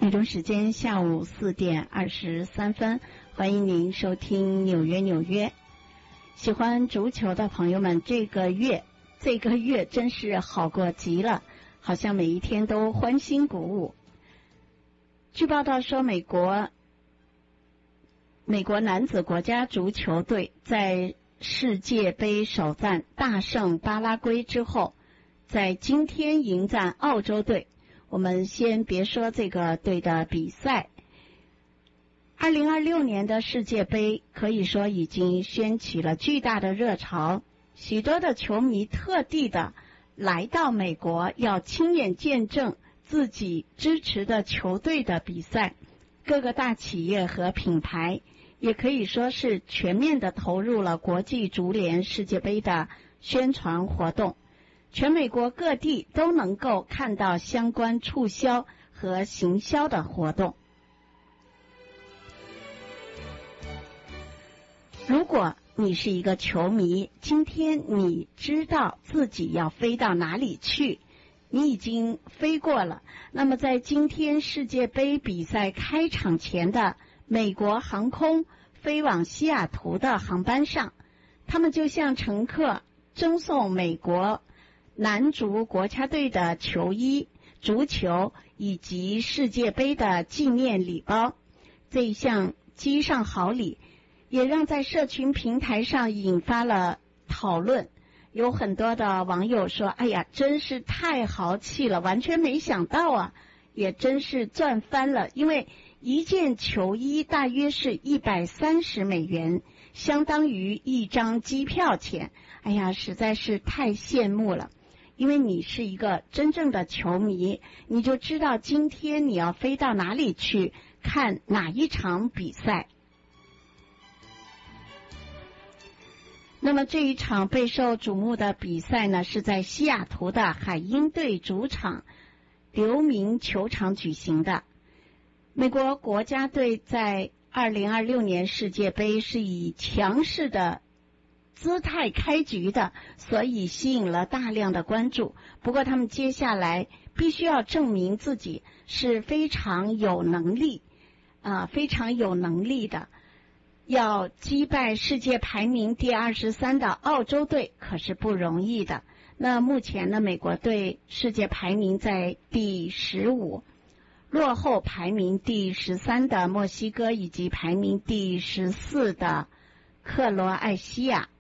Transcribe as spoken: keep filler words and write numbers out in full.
美中时间下午四点二十三分，欢迎您收听纽约纽约。喜欢足球的朋友们，这个月这个月真是好过极了，好像每一天都欢欣鼓舞。据报道说，美国美国男子国家足球队在世界杯首战大胜巴拉圭之后，在今天迎战澳洲队。我们先别说这个队的比赛，二零二六年的世界杯可以说已经掀起了巨大的热潮，许多的球迷特地的来到美国，要亲眼见证自己支持的球队的比赛。各个大企业和品牌也可以说是全面的投入了国际足联世界杯的宣传活动。全美国各地都能够看到相关促销和行销的活动。如果你是一个球迷，今天你知道自己要飞到哪里去，你已经飞过了，那么在今天世界杯比赛开场前的美国航空飞往西雅图的航班上，他们就向乘客赠送美国男足国家队的球衣、足球以及世界杯的纪念礼包。这一项机上好礼也让在社群平台上引发了讨论，有很多的网友说，哎呀，真是太豪气了，完全没想到啊，也真是赚翻了，因为一件球衣大约是一百三十美元，相当于一张机票钱。哎呀，实在是太羡慕了。因为你是一个真正的球迷，你就知道今天你要飞到哪里去看哪一场比赛。那么这一场备受瞩目的比赛呢，是在西雅图的海鹰队主场刘铭球场举行的。美国国家队在二零二六年世界杯是以强势的姿态开局的，所以吸引了大量的关注。不过他们接下来必须要证明自己是非常有能力啊、呃，非常有能力的，要击败世界排名第二十三的澳洲队可是不容易的。那目前呢，美国队世界排名在第十五，落后排名第十三的墨西哥以及排名第十四的克罗埃西亚。